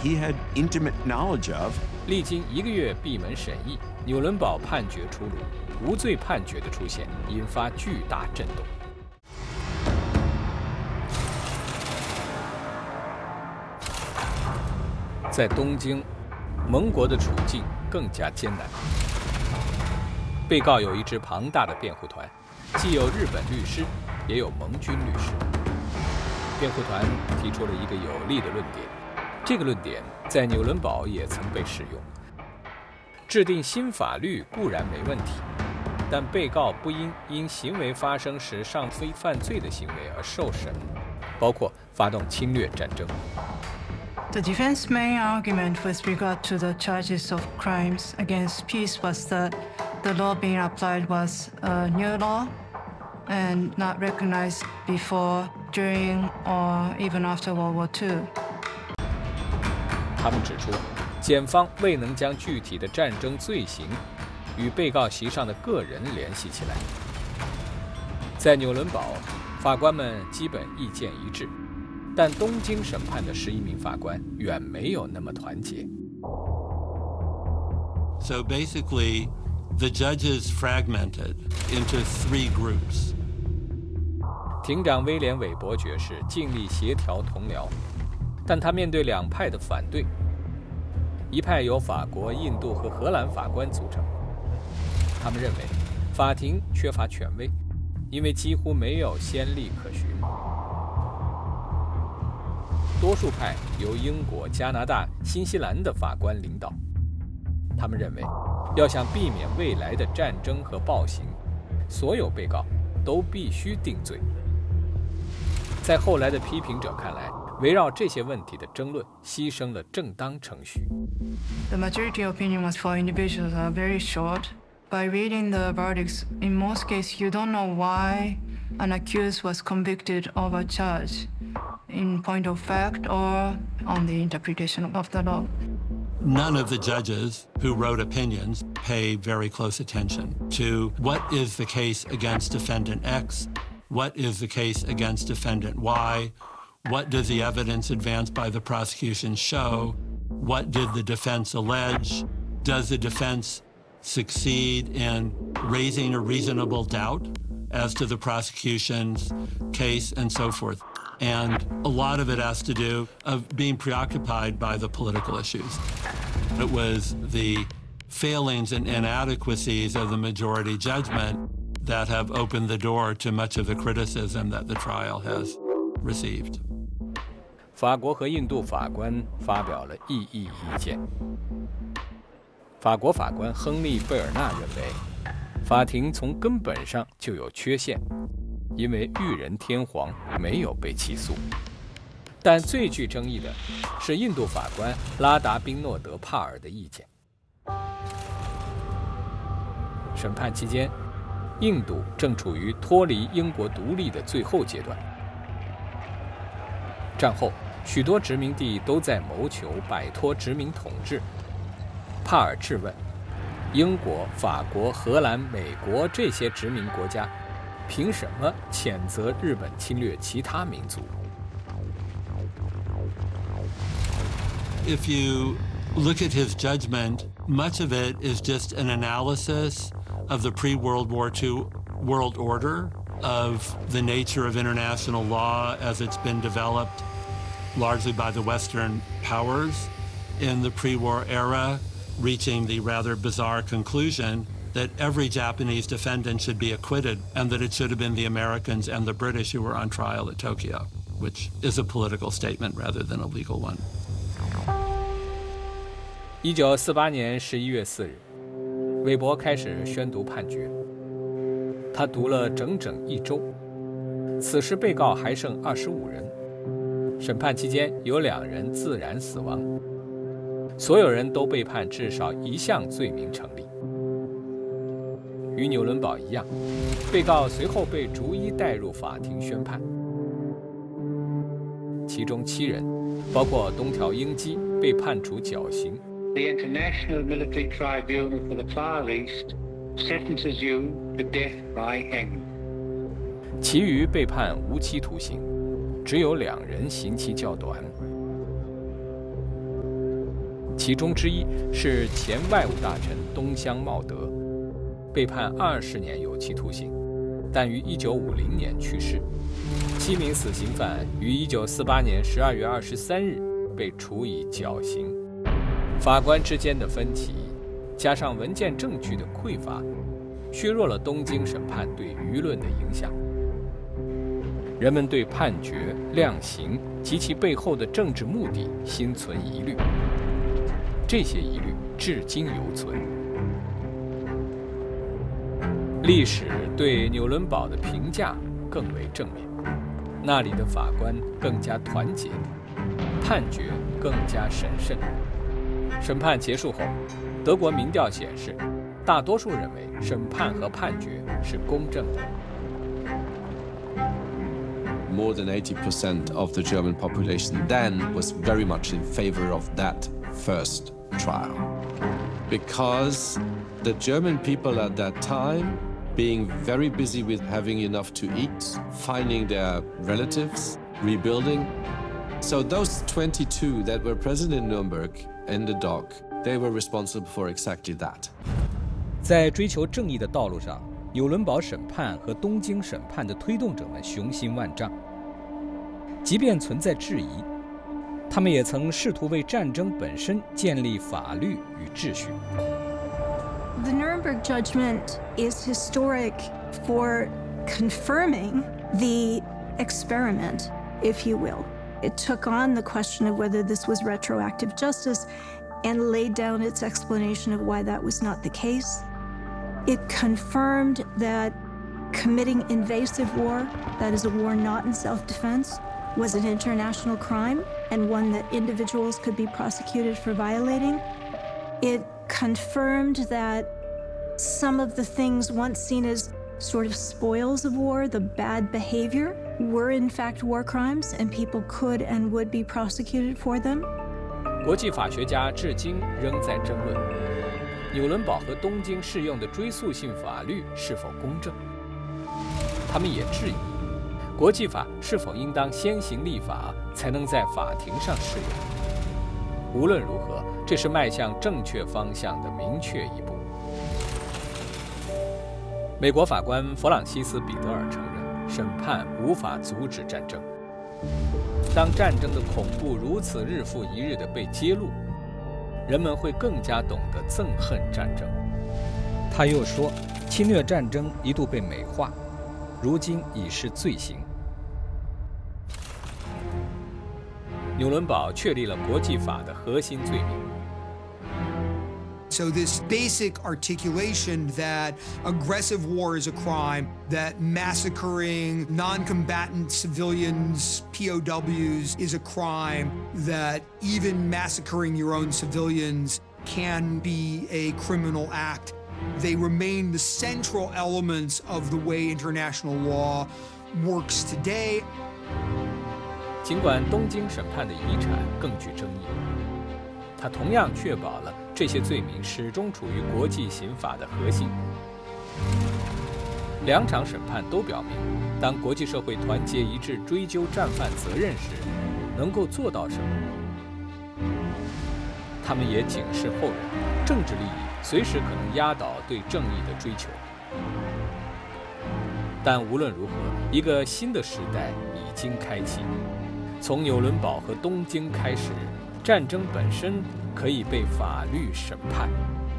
he had intimate knowledge of. 历经1个月闭门审议，纽伦堡判决出炉，无罪判决的出现引发巨大震动。在东京，盟国的处境更加艰难。被告有一支庞大的辩护团，既有日本律师，也有盟军律师。辩护团提出了一个有力的论点，这个论点在纽伦堡也曾被使用。制定新法律固然没问题，但被告不应因行为发生时尚非犯罪的行为而受审，包括发动侵略战争。 The defense's main argument with regard to the charges of crimes against peace was that the law being applied was a new law and not recognized before, during, or even after World War II. 他们指出，检方未能将具体的战争罪行与被告席上的个人联系起来。在纽伦堡，法官们基本意见一致。但东京审判的11名法官远没有那么团结。 So basically, the judges fragmented into 3 groups. 庭长威廉·韦伯爵士尽力协调同僚，但他面对2派的反对。一派由法国、印度和荷兰法官组成，他们认为法庭缺乏权威，因为几乎没有先例可循。多数派由英国、加拿大、新西兰的法官领导，他们认为，要想避免未来的战争和暴行，所有被告都必须定罪。在后来的批评者看来，围绕这些问题的争论牺牲了正当程序。 The majority opinion was for individuals are very short. By reading the verdicts, in most cases, you don't know why an accused was convicted of a charge, in point of fact or on the interpretation of the law. None of the judges who wrote opinions pay very close attention to what is the case against defendant X, what is the case against defendant Y, what does the evidence advanced by the prosecution show, what did the defense allege, does the defense succeed in raising a reasonable doubt as to the prosecution's case, and so forth. And a lot of it has to do of being preoccupied by the political issues. It was the failings and inadequacies of the majority judgment that have opened the door to much of the criticism that the trial has received. 法国和印度法官发表了异议意见。法国法官亨利·贝尔纳认为，法庭从根本上就有缺陷，因为裕仁天皇没有被起诉。但最具争议的是印度法官拉达宾诺德·帕尔的意见。审判期间，印度正处于脱离英国独立的最后阶段。战后，许多殖民地都在谋求摆脱殖民统治。帕尔质问：英国、法国、荷兰、美国这些殖民国家，凭什么谴责日本侵略其他民族？ If you look at his judgment, much of it is just an analysis of the pre-World War II world order, of the nature of international law as it's been developed largely by the Western powers in the pre-war era, reaching the rather bizarre conclusion that every Japanese defendant should be acquitted and that it should have been the Americans and the British who were on trial at Tokyo, which is a political statement rather than a legal one. 1948年11月4日，韦伯开始宣读判决。他读了整整1周。此时被告还剩25人。审判期间有2人自然死亡，所有人都被判至少1项罪名成立。与纽伦堡一样，被告随后被逐一带入法庭宣判，其中7人，包括东条英机，被判处绞刑。 The International Military Tribunal for the Far East sentences you to death by hanging. 其余被判无期徒刑，只有2人刑期较短。 其中之一是前外务大臣东乡茂德，被判20年有期徒刑，但于1950年去世。7名死刑犯于1948年12月23日被处以绞刑。法官之间的分歧，加上文件证据的匮乏，削弱了东京审判对舆论的影响。人们对判决、量刑及其背后的政治目的心存疑虑，这些疑虑至今犹存。历史对纽伦堡的评价更为正面，那里的法官更加团结，判决更加审慎。审判结束后，德国民调显示，大多数认为审判和判决是公正的。 More than 80% of the German population then was very much in favor of that first trial. Because the German people at that time, being very busy with having enough to eat, finding their relatives, rebuilding. So those 22 that were present in Nuremberg in the dock, they were responsible for exactly that. 在追求正义的道路上，纽伦堡审判和东京审判的推动者们雄心万丈，即便存在质疑，他们也曾试图为战争本身建立法律与秩序。 The Nuremberg judgment is historic for confirming the experiment, if you will. It took on the question of whether this was retroactive justice and laid down its explanation of why that was not the case. It confirmed that committing invasive war, that is a war not in self-defense, was an international crime and one that individuals could be prosecuted for violating. It confirmed that some of the things once seen as sort of spoils of war, the bad behavior, were in fact war crimes and people could and would be prosecuted for them. 国际法学家至今仍在争论，纽伦堡和东京适用的追诉性法律是否公正。他们也质疑，国际法是否应当先行立法，才能在法庭上适用。无论如何，这是迈向正确方向的明确一步。美国法官弗朗西斯·彼得尔承认，审判无法阻止战争。当战争的恐怖如此日复一日地被揭露，人们会更加懂得憎恨战争。他又说，侵略战争一度被美化，如今已是罪行。纽伦堡确立了国际法的核心罪名。 So this basic articulation that aggressive war is a crime, that massacring non-combatant civilians, POWs, is a crime, that even massacring your own civilians can be a criminal act. They remain the central elements of the way international law works today. 尽管东京审判的遗产更具争议，它同样确保了这些罪名始终处于国际刑法的核心。两场审判都表明，当国际社会团结一致追究战犯责任时，能够做到什么。他们也警示后人，政治利益随时可能压倒对正义的追求。但无论如何，一个新的时代已经开启。从纽伦堡和东京开始，战争本身可以被法律审判。